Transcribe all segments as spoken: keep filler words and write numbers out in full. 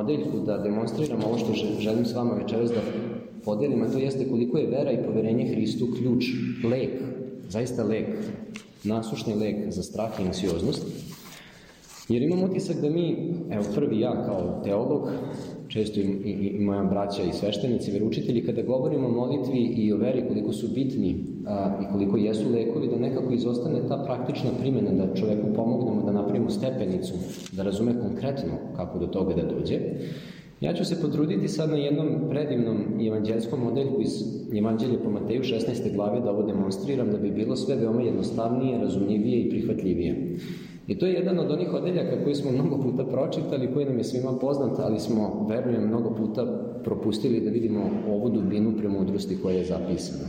modeljku da demonstriram ovo što želim s vama večeras da podelim, a to jeste koliko je vera i poverenje Hristu ključ, lek, zaista lek, nasušni lek za strah i anksioznost. Jer imam utisak da mi, evo prvi ja kao teolog, često i, i, i moja braća i sveštenici, veroučitelji, kada govorimo o molitvi i o veri, koliko su bitni a, i koliko jesu lekovi, da nekako izostane ta praktična primjena, da čoveku pomognemo da napravimo stepenicu, da razume konkretno kako do toga da dođe. Ja ću se potruditi sad na jednom predivnom evanđelskom modeljku iz Evanđelja po Mateju šesnaeste glave da ovo demonstriram, da bi bilo sve veoma jednostavnije, razumljivije i prihvatljivije. I to je jedan od onih odeljaka koji smo mnogo puta pročitali, koji nam je svima poznat, ali smo, verujem, mnogo puta propustili da vidimo ovu dubinu premudrosti koja je zapisana.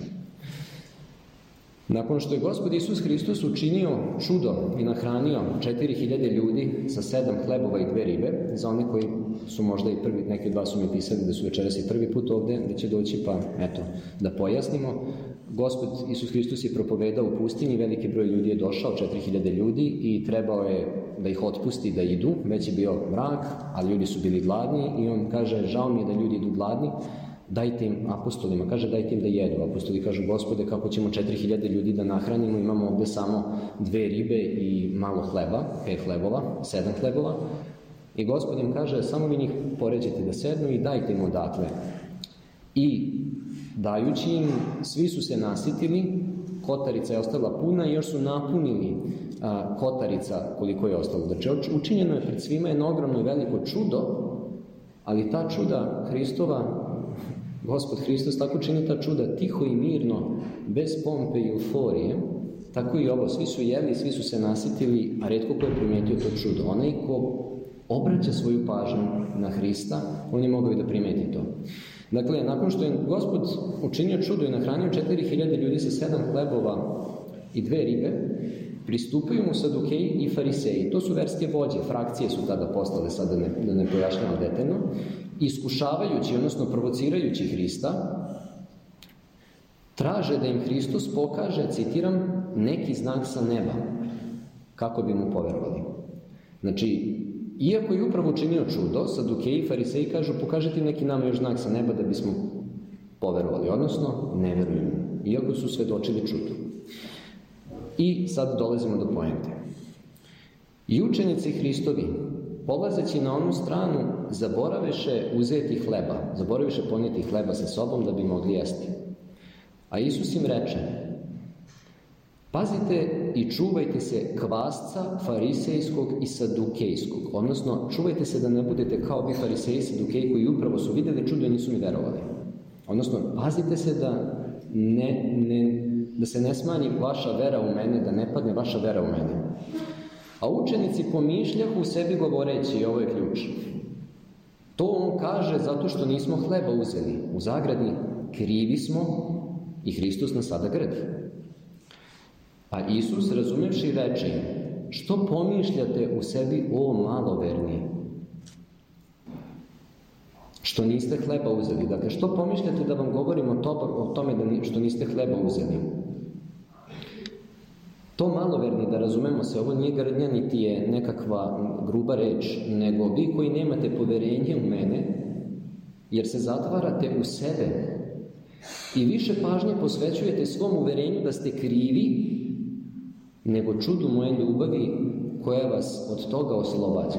Nakon što je Gospod Isus Hristos učinio čudo i nahranio četiri hiljade ljudi sa sedam hlebova i dve ribe, za one koji su možda i prvi, neki od vas su mi pisali da su večeras i prvi put ovde, da će doći, pa eto, da pojasnimo. Gospod Isus Hristos je propovedao u pustinji, veliki broj ljudi je došao, četiri hiljade ljudi, i trebao je da ih otpusti da idu, već je bio mrak, a ljudi su bili gladni, i on kaže, žao mi je da ljudi idu gladni, dajte im, apostolima, kaže dajte im da jedu. Apostoli kažu, Gospode, kako ćemo četiri hiljade ljudi da nahranimo, imamo ovde samo dve ribe i malo hleba, pet hlebova, sedam hlebova. I Gospod im kaže, samo vi njih poređite da sednu i dajte im odatle. I dajući im, svi su se nasitili, kotarica je ostala puna i još su napunili a, kotarica koliko je ostalo. Znači, učinjeno je pred svima jedno ogromno i veliko čudo, ali ta čuda Hristova, Gospod Hristos tako čini ta čuda tiho i mirno, bez pompe i euforije. Tako i ovo, svi su jeli, svi su se nasitili, a retko ko je primetio to čudo. Onaj ko obraća svoju pažnju na Hrista, on je mogao i da primeti to. Dakle, nakon što je Gospod učinio čudo i nahranio četiri hiljade ljudi sa sedam hlebova i dve ribe, pristupaju mu Sadukeji i Fariseji. To su verske vođe, frakcije su tada postale, sad da ne, da ne pojašnjavam detaljno, iskušavajući, odnosno provocirajući Hrista, traže da im Hristos pokaže, citiram, neki znak sa neba, kako bi mu poverovali. Znači, iako je upravo učinio čudo, Sadukeji i Fariseji kažu, pokažite neki nama još znak sa neba da bismo poverovali, odnosno ne veruju, iako su svedočili čudu. I sad dolazimo do poente. I učenici Hristovi, polazeći na onu stranu, zaboraveše uzeti hleba, zaboraveše ponijeti hleba sa sobom da bi mogli jesti. A Isus im reče, pazite i čuvajte se kvasca farisejskog i sadukejskog, odnosno čuvajte se da ne budete kao vi fariseji i sadukeji koji upravo su videli čudo i nisu mi verovali. Odnosno, pazite se da, ne, ne, da se ne smanji vaša vera u mene, da ne padne vaša vera u mene. A učenici pomišljahu u sebi govoreći, i ovo je ključ, to on kaže zato što nismo hleba uzeli. U zagradi, krivi smo i Hristos nas sada gradi. Pa Isus, razumevši, reče im, što pomišljate u sebi, o maloverni, što niste hleba uzeli? Dakle, što pomišljate da vam govorim o, to, o tome da što niste hleba uzeli? To maloverni, da razumemo se, ovo nije grdnja, niti je nekakva gruba reč, nego vi koji nemate poverenje u mene, jer se zatvarate u sebe i više pažnje posvećujete svom uverenju da ste krivi, nego čudu moje ljubavi koja vas od toga oslobađa.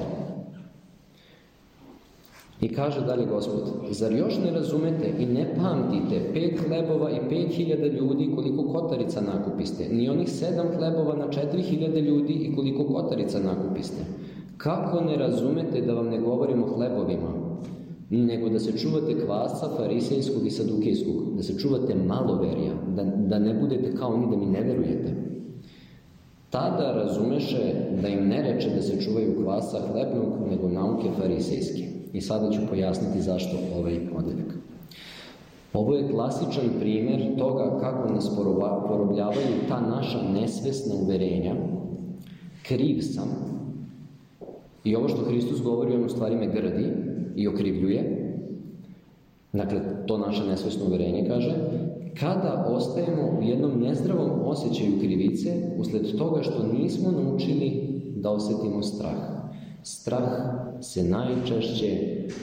I kaže dalje Gospod, zar još ne razumete i ne pamtite pet hlebova i pet hiljada ljudi koliko kotarica nakupiste, ni onih sedam hlebova na četiri hiljade ljudi i koliko kotarica nakupiste? Kako ne razumete da vam ne govorim o hlebovima, nego da se čuvate kvasca farisejskog i sadukejskog, da se čuvate maloverja, da, da ne budete kao oni, da mi ne verujete? Tada razumeše da im ne reče da se čuvaju kvasa hlebnog, nego nauke farisejske. I sada ću pojasniti zašto ovaj odeljak. Ovo je klasičan primjer toga kako nas porobljavaju ta naša nesvesna uverenja. Kriv sam. I ovo što Hristos govori, on u stvari me gradi i okrivljuje. Dakle, to naše nesvesno uverenje kaže. Kada ostajemo u jednom nezdravom osjećaju krivice, usled toga što nismo naučili da osjetimo strah. Strah se najčešće